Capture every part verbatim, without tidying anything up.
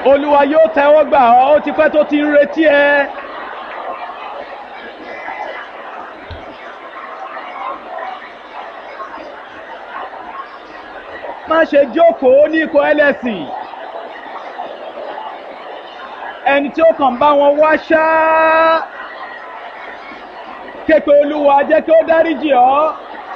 Olúwa yóò tẹ́wọ́ gbà ọ́, ó ti pẹ́ tó ti ń retí ẹ. Má ṣe jókòó ní ikọ̀ ẹlẹ́sìn. Ẹni tí ó kàn bá wọn wá ṣáá. Képe Olúwa jẹ́ kí ó dáríjì ọ́.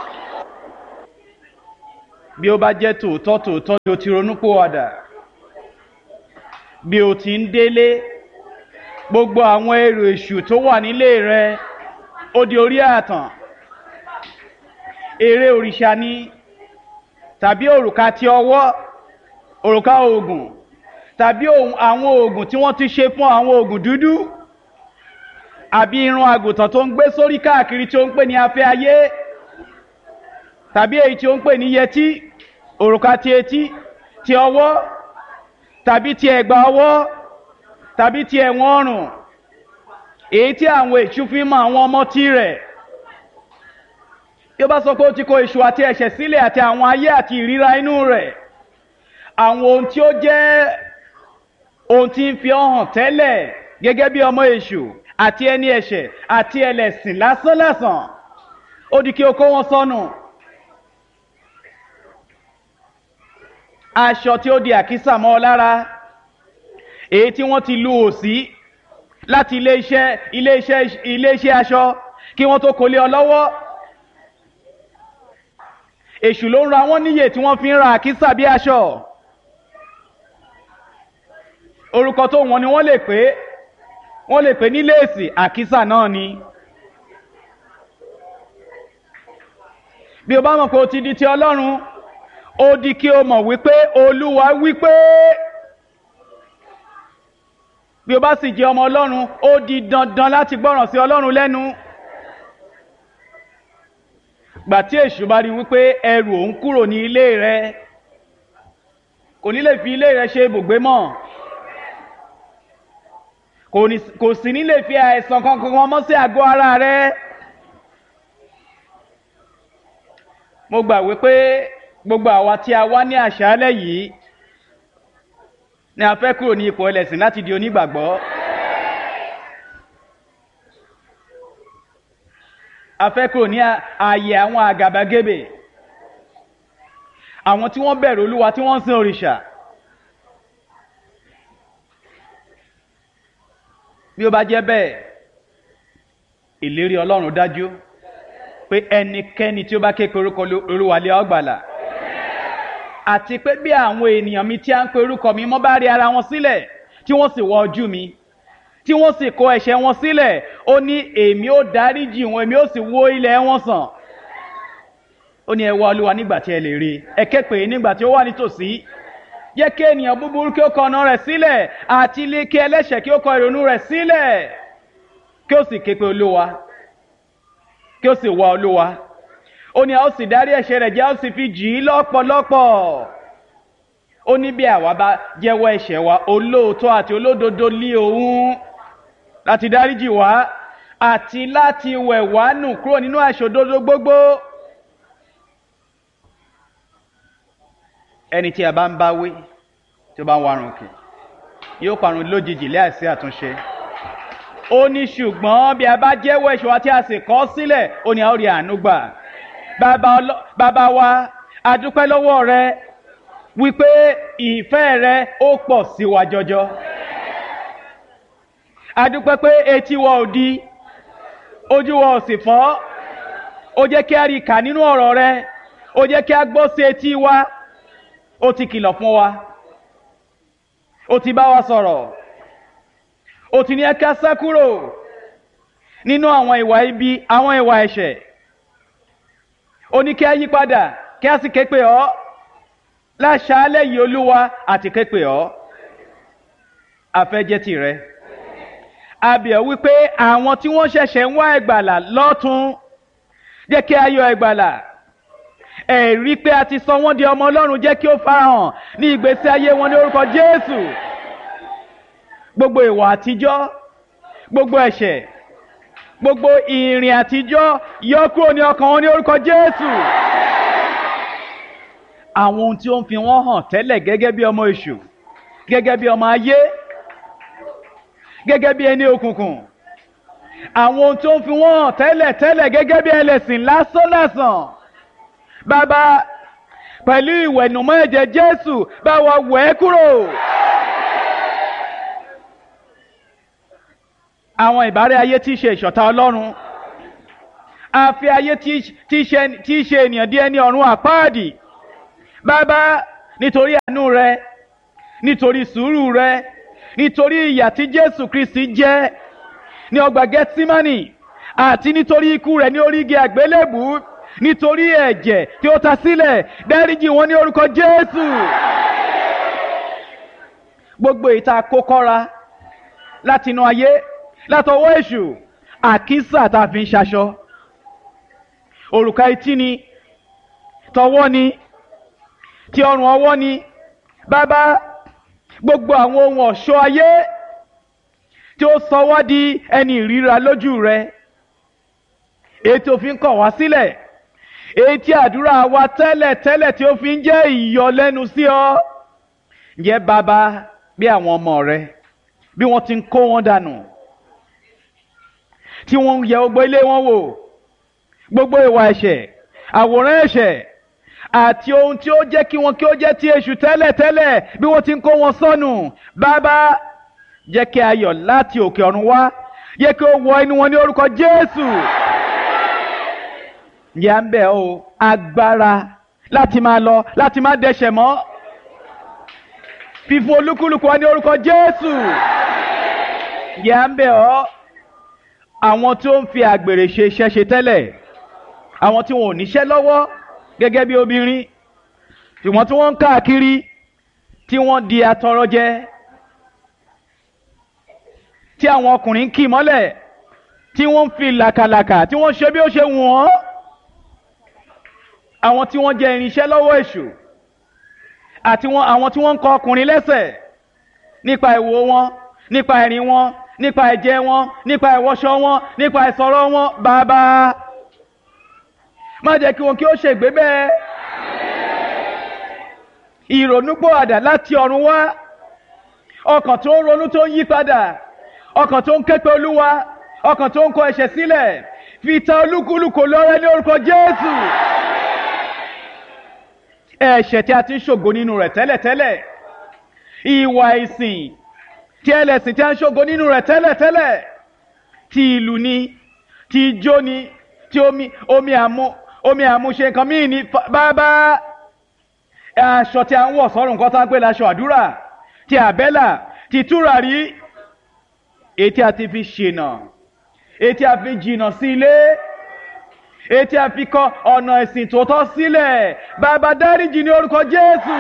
Bí ó bá jẹ́ tòótọ́ tòótọ́ ni o ti ronúpìwàdà. Bí o ti ń délé, gbogbo àwọn èrò èṣù tó wà nílé rẹ, ó di orí ààtàn. Ère òrìṣà ni, tàbí òrùka ti ọwọ́, òrùka òògùn, tàbí àwọn òògùn tí wọ́n ti ṣe fún àwọn òògùn dúdú, àbí irun àgùntàn tó ń gbé sórí káàkiri tí ó ń pè ní afẹ́ ayé, tàbí èyí tí ó ń pè ní yẹtí, òrùka ti etí, ti ọwọ́, tàbí ti ẹ̀gbà ọwọ́, tàbí ti ẹ̀wọ̀n ọrùn, èyí tí àwọn èṣù fi mọ àwọn ọmọ tí rẹ̀. Bí ó bá sọ pé ó ti kó èṣù àti ẹ̀ṣẹ̀ sílẹ̀ àti àwọn ayé àti ìríra inú rẹ̀, àwọn ohun tí ó jẹ́ ohun tí ń fi ọ́ hàn tẹ́lẹ̀ gẹ́gẹ́ bí ọmọ èṣù àti ẹni ẹ̀ṣẹ̀ àti ẹlẹ́sìn lásánlásán, ó di kí o kó wọn sọnù. Aṣọ tí ó di àkísà mọ́ ọ lára, èyí tí wọ́n ti lu òsì láti ilé-iṣẹ́ ilé-iṣẹ́ ilé-iṣẹ́ aṣọ kí wọ́n tó kó lé ọ lọ́wọ́. Èṣù ló ń ra wọ́n níyè tí wọ́n fi ń ra àkísà bí aṣọ. Orúkọ tó wọ́n ni wọ́n lè pè wọ́n lè pè ní léèsì, àkísà náà ni. Bí o bá mọ̀ pé o ti di ti Ọlọ́run, ó di kí o mọ̀ wípé Olúwa wípé. Bí o bá sì jẹ́ ọmọ Ọlọ́run, ó di dandan láti gbọ́ràn sí Ọlọ́run lẹ́nu. Gbà tí èṣù bá rí wípé ẹrù òun kúrò ní ilé rẹ, kò ní lè fi ilé rẹ ṣe ibùgbé mọ́, kò sì ní lè fi àìsàn kankan mọ́ sí àgọ́ ara rẹ. Mo gbà wípé gbogbo àwa tí a wá ní àṣálẹ́ yìí ni a fẹ́ kúrò ní ipò ẹlẹ́sìn láti di onígbàgbọ́. A fẹ́ kúrò ní ààyè àwọn àgàbàgebè, àwọn tí wọ́n bẹ̀rù Olúwa tí wọ́n ń sin òrìṣà. Bí ó bá jẹ́ bẹ́ẹ̀, ìlérí Ọlọ́run dájú pé ẹnikẹ́ni tí ó bá ké pe orúkọ Olúwa lé ó gbàlà. Àti pé bí àwọn ènìyàn mi tí a ń pe orúkọ mi mọ́ bá rí ara wọn sílẹ̀, tí wọ́n sì wọ ojú mi, tí wọ́n sì kó ẹ̀ṣẹ̀ wọn sílẹ̀, ó ní èmi ó dáríjì wọn, èmi ó sì wó ilẹ̀ wọn sàn. Ó ní ẹ wá Olúwa nígbà tí ẹ lè rí, ẹ ké pè é nígbà tí ó wà nítòsí. Jẹ́ kí ènìyàn búburú kí ó kọ ọ̀nà rẹ̀ sílẹ̀, àti ilé kí ẹlẹ́ṣẹ̀ kí ó kọ ìrònú rẹ̀ sílẹ̀, kí ó sì ké pe Olúwa, kí ó sì wá Olúwa. Ó ní a ó sì dárí ẹ̀ṣẹ̀ rẹ̀ jẹ́, a ó sì fi jì í lọ́pọ̀lọpọ̀. Ó ní bí àwa bá jẹ́wọ́ ẹ̀ṣẹ̀ wa, olóòótọ́ àti olódodo lé òun láti dáríjì wá àti láti wẹ̀ wá nù kúrò nínú àìṣòdodo gbogbo. Ẹni tí a bá ń bá wí tí ó bá ń warùn kì yóò parun lójijì láìsí àtúnṣe. Ó ní ṣùgbọ́n bí a bá jẹ́wọ́ ẹ̀ṣẹ̀ wa tí a sì kọ̀ sílẹ̀, ó ní a ó rí àánú gbà. Bàbá wa, a dúpẹ́ lọ́wọ́ rẹ wípé ìfẹ́ rẹ ó pọ̀ sí wa jọjọ. A dúpẹ́ pé etí wa ò di, ojú wa ò sì fọ́. Ó jẹ́ kí a rí kà nínú ọ̀rọ̀ rẹ, ó jẹ́ kí a gbọ́ sí etí wa. Ó ti kìlọ̀ fún wa, ó ti bá wa sọ̀rọ̀, ó ti ní ẹ ká sá kúrò nínú àwọn ìwà ibi, àwọn ìwà ẹ̀ṣẹ̀. Ó ní kí a yí padà, kí a sì ké pè ọ́ láṣálẹ́ yìí Olúwa, àti ké pè ọ́. A fẹ́ jẹ́ tìrẹ. A bẹ̀ ọ́ wípé àwọn tí wọ́n ṣẹ̀ṣẹ̀ ń wá ìgbàlà lọ́tun, jẹ́ kí a yọ ìgbàlà. Ẹ̀rí pé a ti sọ wọ́n di ọmọ Ọlọ́run jẹ́ kí ó farahàn ní ìgbésí ayé wọn ní orúkọ Jésù. Gbogbo ìwà àtijọ́, gbogbo ẹ̀ṣẹ̀, gbogbo ìrìn àtijọ́ yọ kúrò ní ọkàn wọn ní orúkọ Jésù. Àwọn ohun tí ó ń fi wọ́n hàn tẹ́lẹ̀ gẹ́gẹ́ bí ọmọ èṣù, gẹ́gẹ́ bí ọmọ ayé, gẹ́gẹ́ bí ẹni òkùnkùn, àwọn ohun tó ń fi wọ́n hàn tẹ́lẹ̀ tẹ́lẹ̀ gẹ́gẹ́ bí ẹlẹ́sìn lásán lásán. Bàbá, pẹ̀lú ìwẹ̀nùmọ́ ẹ̀jẹ̀ Jésù, bá wa wẹ̀ ẹ́ kúrò. Àwọn ìbárẹ́ ayé tí í ṣe ìṣọ̀tá Ọlọ́run, àfi ayé tí í ṣe ènìyàn di ẹni ọ̀run àpáàdì. Bàbá, nítorí àánú rẹ, nítorí sùúrù rẹ, nítorí ìyà tí Jésù Kristi jẹ ní ọgbà Gẹ́tímánì, àti nítorí ikú rẹ̀ ní orí igi àgbélébù, nítorí ẹ̀jẹ̀ tí ó ta sílẹ̀, dáríjì wọn ní orúkọ Jésù. Gbogbo ìta kókọ́ra láti inú ayé, látọwọ́ èṣù, àkísà tá a fi ń ṣaṣọ, òrùka etí ni, tọwọ́ ni, ti ọrùn ọwọ́ ni. Bàbá, gbogbo àwọn ohun ọ̀ṣọ́ ayé tí ó sọ wá di ẹni ìríra lójú rẹ, èyí tí ó fi ń kọ̀ wá sílẹ̀, èyí tí àdúrà wa tẹ́lẹ̀ tẹ́lẹ̀ tí ó fi ń jẹ́ ìyọlẹ́nu sí ọ. Ǹjẹ́ bàbá, bí àwọn ọmọ rẹ bí wọ́n ti ń kó wọn dànù, tí wọ́n ń yẹ gbogbo ilé wọn wò, gbogbo ìwà ẹ̀ṣẹ̀, àwòrán ẹ̀ṣẹ̀, àti ohun tí ó jẹ́ kí wọn kí ó jẹ́ ti èṣù tẹ́lẹ̀ tẹ́lẹ̀, bí wọ́n ti ń kó wọn sọnù. Bàbá, jẹ́ kí ayọ̀ láti òkè ọ̀run wá, jẹ́ kí ó wọ inú wọn ní orúkọ Jésù. Ǹjẹ́ à ń bẹ̀ ọ́ agbára láti máa lọ, láti máa dẹ́ṣẹ̀ mọ́, fífún olúkúlùkù wa ní orúkọ Jésù. Ǹjẹ́ à ń bẹ̀ ọ́ àwọn tí ó ń fi àgbèrè ṣe iṣẹ́ ṣe tẹ́lẹ̀, àwọn tí wọn ò níṣẹ́ lọ́wọ́ gẹ́gẹ́ bí obìnrin, ṣùgbọ́n tí wọ́n ń káàkiri, tí wọ́n di atọrọjẹ, tí àwọn ọkùnrin ń kì mọ́lẹ̀, tí wọ́n ń fi làkàlàkà, tí wọ́n ṣe bí ó ṣe wù wọ́n, àwọn tí wọ́n jẹ́ irinṣẹ́ lọ́wọ́ èṣù, àti àwọn tí wọ́n ń kọ ọkùnrin lẹ́sẹ̀ nípa ìwò wọn, nípa ìrìn wọn, nípa ẹ̀jẹ̀ wọn, nípa ìwọṣọ wọn, nípa ìsọ̀rọ̀ wọn. Bàbá, má jẹ́ kí wọn kí ó ṣègbé bẹ́ẹ̀. Ìrònúpìwàdà láti ọ̀run wá, ọkàn tó ń ronú tó ń yí padà, ọkàn tó ń ké pe Olúwa, ọkàn tó ń kọ ẹ̀ṣẹ̀ sílẹ̀, fi ta olúkúlùkù lọ́rẹ ní orúkọ Jésù. Ẹ̀ṣẹ̀ tí a ti ń ṣògo nínú rẹ̀ tẹ́lẹ̀tẹ́lẹ̀, ìwà ìsìn tí ẹlẹ́sìn tí a ń ṣògo nínú rẹ̀ tẹ́lẹ̀tẹ́lẹ̀, ti ìlú ni, ti ijó ni, ti omi omi àmú omi àmú ṣe nǹkan míì ní. Bàbá, aṣọ tí a ń wọ̀ sọ́rùn nǹkan tá ń pè láṣọ àdúrà, ti àbẹ́là, ti tùràrí, èyí tí a ti fi ṣìnà, èyí tí a fi jìnà sí ilé, èyí tí a fi kọ ọ̀nà ẹ̀sìn tòótọ́ sílẹ̀. Bàbá, dáríjì ní orúkọ Jésù.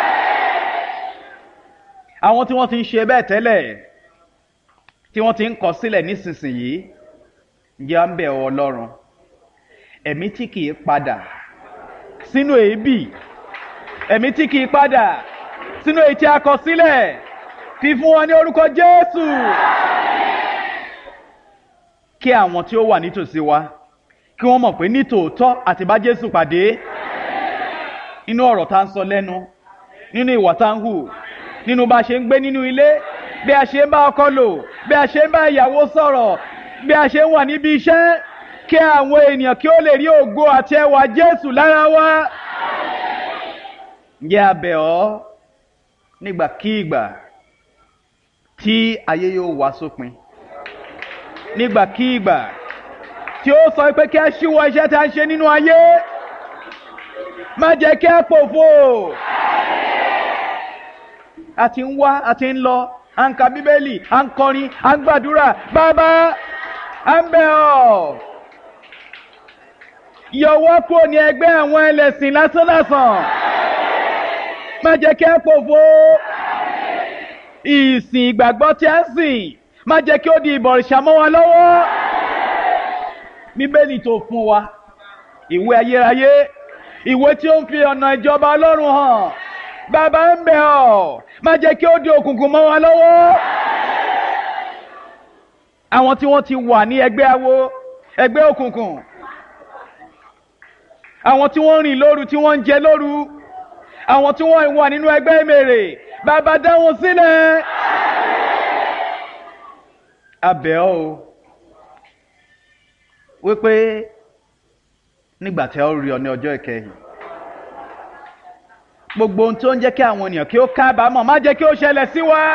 Àwọn tí wọ́n ti ń ṣe bẹ́ẹ̀ tẹ́lẹ̀, tí wọ́n ti ń kọ̀ sílẹ̀ nísinsìnyí, ǹjẹ́ à ń bẹ̀ ọ́ Ọlọ́run, ẹ̀mí tí kìí padà sínú èébì, ẹ̀mí tí kìí padà sínú èyí tí a kọ̀ sílẹ̀, fi fún wọn ní orúkọ Jésù. Kí àwọn tí ó wà nítòsí wa kí wọ́n mọ̀ pé nítòótọ́ àti bá Jésù pàdé, nínú ọ̀rọ̀ tá ń sọ lẹ́nu, nínú ìwà tá ń hù, nínú bá a ṣe ń gbé nínú ilé, bí a ṣe ń bá ọkọ lò, bí a ṣe ń bá ìyàwó sọ̀rọ̀, bí a ṣe ń wà níbi iṣẹ́, kí àwọn ènìyàn kí ó lè rí ògo àti ẹwà Jésù lára wa. Ǹjẹ́ a bẹ̀ ọ́ nígbàkígbà tí ayé yóò wá sópin, nígbàkígbà tí ó sọ pé kí a ṣíwọ́ iṣẹ́ tí a ń ṣe nínú ayé, má jẹ́ kí a pòfo. A ti ń wá, a ti ń lọ, à ń ka Bíbélì, à ń kọrin, à ń gbàdúrà. Bàbá, à ń bẹ̀ ọ́, yọwọ́ kúrò ní ẹgbẹ́ àwọn ẹlẹ́sìn lásánlásán, má jẹ́ kí a pòfo. Ìsìn ìgbàgbọ́ tí a ń sìn, má jẹ́ kí ó di ìbọ̀rìṣà mọ́ wa lọ́wọ́. Bíbélì tó fún wa, ìwé ayérayé, ìwé tí ó ń fi ọ̀nà ìjọba Ọlọ́run hàn. Bàbá, ń bẹ̀ ọ́, má jẹ́ kí ó di òkùnkùn mọ́ wa lọ́wọ́. Àwọn tí wọ́n ti wà ní ẹgbẹ́ awo, ẹgbẹ́ òkùnkùn, àwọn tí wọ́n rìn lóru, tí wọ́n ń jẹ lóru, àwọn tí wọ́n wà nínú ẹgbẹ́ ìmèrè, bàbá dá wọn sílẹ̀. A bẹ̀ ọ́ o wípé nígbà tí a ó rí ọ ní ọjọ́ ìkẹyìn, gbogbo ohun tó ń jẹ́ kí àwọn ènìyàn kí ó kábàámọ̀ má jẹ́ kí ó ṣẹlẹ̀ sí wa.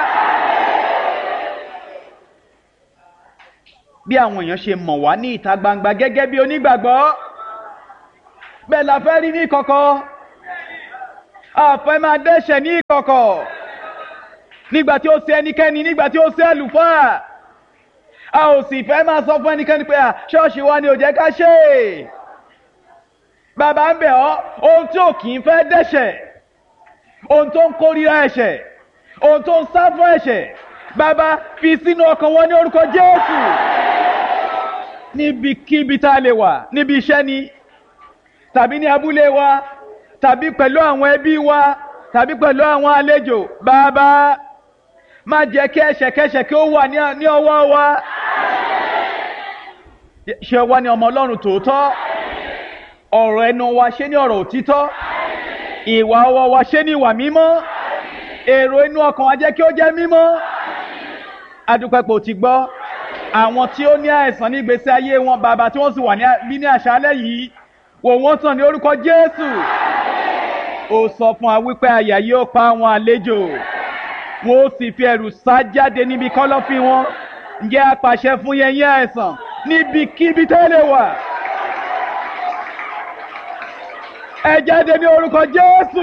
Bí àwọn èèyàn ṣe mọ̀ wá ní ìta gbangba gẹ́gẹ́ bí onígbàgbọ́, bẹ́ẹ̀ la fẹ́ rí ní ìkọ̀kọ̀. A fẹ́ máa dẹ́ṣẹ̀ ní ìkọ̀kọ̀ nígbà tí ó ṣe ẹnikẹ́ni, nígbà tí ó ṣe àlùfáà. A ò sì fẹ́ máa sọ fún ẹnikẹ́ni pé à ṣọ́ọ̀ṣì wa ni ò jẹ́ ká ṣe. Bàbá ń bẹ̀ ọ́, ohun tí ò kì í fẹ́ dẹ́ṣẹ̀, ohun tó ń kórìíra ẹ̀ṣẹ̀, ohun tó ń sá fún ẹ̀ṣẹ̀, bàbá fi sínú ọkàn wọn ní orúkọ Jésù. Níbikíbi tá a lè wà, níbi iṣẹ́ ni, tàbí ní abúlé wa, tàbí pẹ̀lú àwọn ẹbí wa, tàbí pẹ̀lú àwọn àlejò, bàbá má jẹ́ kí ẹ̀ṣẹ̀kẹ́ṣẹ̀ kí ó wà ní ọwọ́ wa. Ṣé wá ní ọmọ Ọlọ́run tòótọ́? Ọ̀rọ̀ ẹnu wa ṣe ní ọ̀rọ̀ òtítọ́, ìwà ọwọ́ wa ṣe ní ìwà mímọ́, èrò inú ọkàn wa jẹ́ kí ó jẹ́ mímọ́. Adúpẹ́ pé o ti gbọ́ àwọn tí ó ní àìsàn ní ìgbésí ayé wọn, bàbá tí wọ́n sì wà ní àṣálẹ́ yìí, wò wọ́n sàn ní orúkọ Jésù. Ó sọ fún wa wípé àyà yóò pa àwọn àlejò, wọ́n ó sì fi ẹ̀rù sá jáde níbi kọ́lọ́fín wọn. Ǹjẹ́ a pàṣẹ fún yẹn yín àìsàn níbikíbi tẹ́lẹ̀ wà, ẹ jáde ní orúkọ Jésù.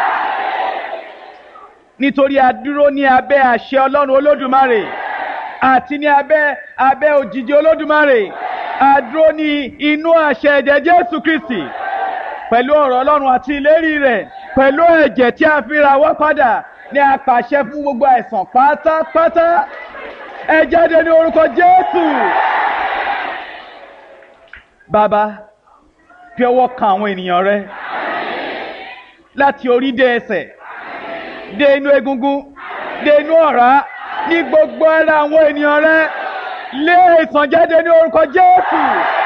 Nítorí a dúró ní abẹ́ àṣẹ Ọlọ́run Olódùmarè àti ní abẹ́ abẹ́ òjìji Olódùmarè. A dúró ní inú àṣẹ ẹ̀jẹ̀ Jésù Kristi, pẹ̀lú ọ̀rọ̀ Ọlọ́run àti ìlérí rẹ̀, pẹ̀lú ẹ̀jẹ̀ tí a fi ra wá padà, ní a pàṣẹ fún gbogbo àìsàn pátápátá. Ẹ jáde ní orúkọ Jésù. Bàbá, fi ọwọ́ kan àwọn ènìyàn rẹ láti orí dé ẹsẹ̀, dé inú egungun, dé inú ọ̀rá, ní gbogbo ara àwọn ènìyàn rẹ. Lé àìsàn jáde ní orúkọ Jésù.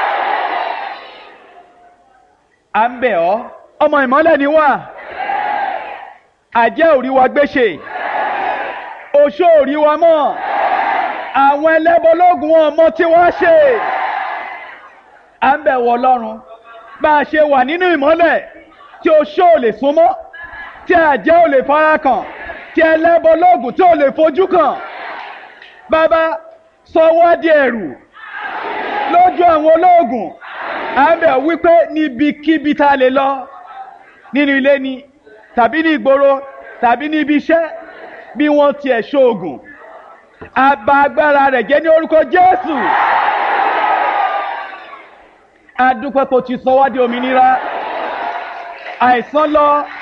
À ń bẹ̀ ọ́, ọmọ ìmọ́lẹ̀ ni wá. Àjẹ́ ò rí wa gbéṣe, oṣó ò rí wa mọ́, àwọn ẹlẹ́bọlógún wọn mọ tí wọ́n ṣe. À ń bẹ̀ wọ Ọlọ́run, bá a ṣe wà nínú ìmọ́lẹ̀ tí oṣó ò lè súnmọ́, tí àjẹ́ ò lè fara kàn, tí ẹlẹ́bọlógún tí ò lè fojú kàn. Bàbá, sọ wá di ẹ̀rù lójú àwọn ológun. À ń bẹ̀ wípé níbikíbi tá a lè lọ, nínú ilé ni, tàbí ní ìgboro, tàbí ní ibi iṣẹ́, bí wọ́n tiẹ̀ ṣoògùn, a bà agbára rẹ̀ jẹ́ ní orúkọ Jésù. A dúpẹ́ kó ti sọ wá di òmìnira. Àìsàn lọ,